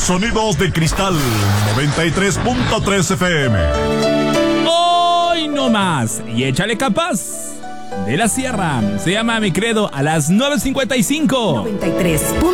Sonidos de Cristal 93.3 FM. Hoy no más. Y échale capaz. De la Sierra. Se llama Mi Credo a las 9:55. 93.